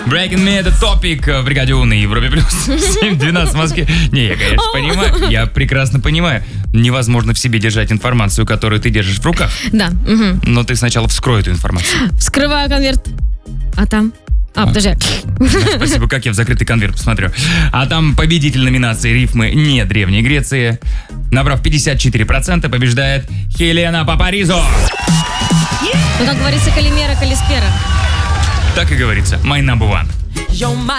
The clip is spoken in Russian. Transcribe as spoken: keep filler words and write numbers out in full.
Breaking Me — это топик в бригаде У на Европе плюс семь двенадцать в Москве. Не, я, конечно, понимаю, я прекрасно понимаю. Невозможно в себе держать информацию, которую ты держишь в руках. Да. Угу. Но ты сначала вскрой эту информацию. Вскрываю конверт. А там? А, подожди. Спасибо, как я в закрытый конверт посмотрю. А там победитель номинации рифмы «Не Древней Греции». Набрав пятьдесят четыре процента, побеждает Хелена Папаризо. Ну, как говорится, Калимера, Калиспера. Так и говорится, my number one.